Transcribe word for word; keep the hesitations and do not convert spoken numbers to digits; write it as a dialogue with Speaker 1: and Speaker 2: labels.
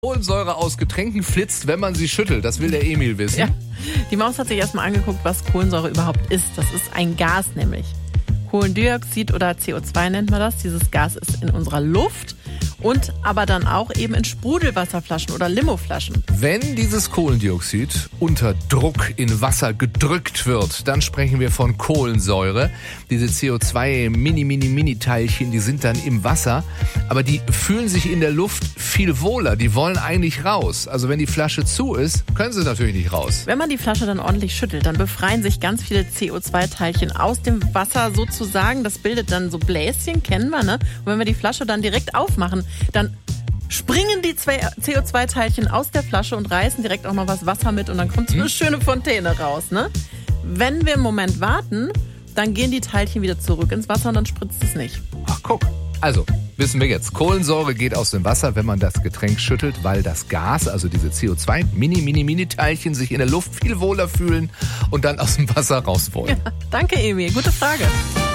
Speaker 1: Kohlensäure aus Getränken flitzt, wenn man sie schüttelt. Das will der Emil wissen.
Speaker 2: Ja. Die Maus hat sich erstmal angeguckt, was Kohlensäure überhaupt ist. Das ist ein Gas nämlich. Kohlendioxid oder C O zwei nennt man das. Dieses Gas ist in unserer Luft und aber dann auch eben in Sprudelwasserflaschen oder Limoflaschen.
Speaker 1: Wenn dieses Kohlendioxid unter Druck in Wasser gedrückt wird, dann sprechen wir von Kohlensäure. Diese C O zwei Mini, Mini, Mini-Teilchen, die sind dann im Wasser, aber die fühlen sich in der Luft viel wohler. Die wollen eigentlich raus. Also wenn die Flasche zu ist, können sie natürlich nicht raus.
Speaker 2: Wenn man die Flasche dann ordentlich schüttelt, dann befreien sich ganz viele C O zwei Teilchen aus dem Wasser sozusagen. Das bildet dann so Bläschen, kennen wir, ne? Und wenn wir die Flasche dann direkt aufmachen, dann springen die zwei C O zwei Teilchen aus der Flasche und reißen direkt auch noch was Wasser mit und dann kommt so eine schöne Fontäne raus, ne? Wenn wir einen Moment warten, dann gehen die Teilchen wieder zurück ins Wasser und dann spritzt es nicht.
Speaker 1: Ach, guck. Also, wissen wir jetzt, Kohlensäure geht aus dem Wasser, wenn man das Getränk schüttelt, weil das Gas, also diese C O zwei Mini, Mini, Mini-Teilchen sich in der Luft viel wohler fühlen und dann aus dem Wasser raus wollen.
Speaker 2: Ja, danke, Emil. Gute Frage.